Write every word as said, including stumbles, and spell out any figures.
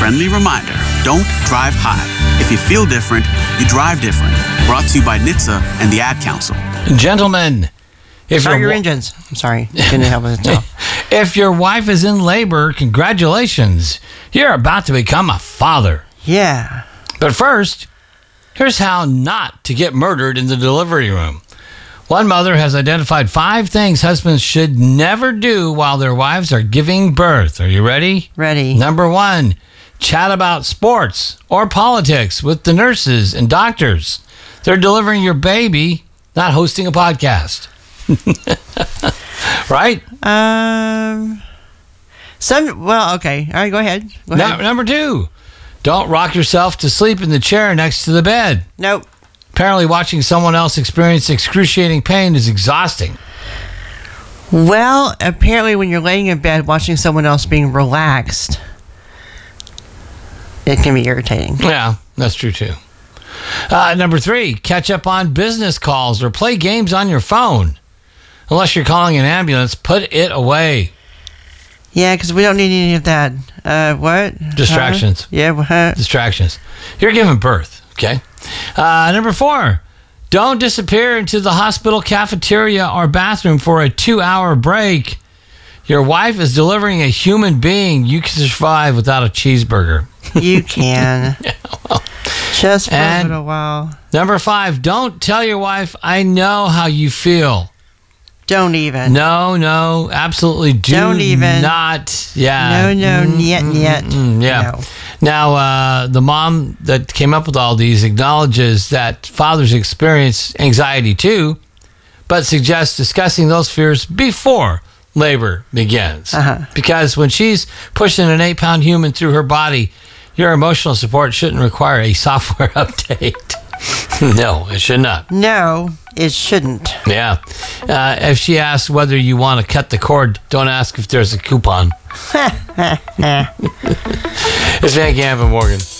friendly reminder, don't drive high. If you feel different, you drive different. Brought to you by N H T S A and the Ad Council. Gentlemen, if Start your wa- engines. I'm sorry. Didn't help with it. if your wife is in labor, congratulations. You're about to become a father. Yeah. But first, here's how not to get murdered in the delivery room. One mother has identified five things husbands should never do while their wives are giving birth. Are you ready? Ready. Number one, chat about sports or politics with the nurses and doctors. They're delivering your baby, not hosting a podcast. Right? Um. Some. Well, okay. All right. Go ahead. Go No, ahead. number two, don't rock yourself to sleep in the chair next to the bed. Nope. Apparently, watching someone else experience excruciating pain is exhausting. Well, apparently, when you're laying in bed watching someone else being relaxed, it can be irritating. Yeah, that's true too. Uh, number three, catch up on business calls or play games on your phone. Unless you're calling an ambulance, put it away. Yeah, because we don't need any of that. Uh, what? Distractions. Huh? Yeah. What? Distractions. You're giving birth, okay? Uh, number four, don't disappear into the hospital cafeteria or bathroom for a two-hour break. Your wife is delivering a human being. You can survive without a cheeseburger. You can. Yeah, well. Just for And- a little while. Number five, don't tell your wife, I know how you feel. Don't even. No, no, absolutely do Don't even. not. Yeah. No, no, Mm, yet, mm, yet. mm, mm, yeah. No. Now, uh, the mom that came up with all these acknowledges that fathers experience anxiety too, but suggests discussing those fears before labor begins. Uh-huh. Because when she's pushing an eight-pound human through her body, your emotional support shouldn't require a software update. No, it should not. No, it shouldn't. Yeah. Uh, if she asks whether you want to cut the cord, don't ask if there's a coupon. It's Van Camp and Morgan.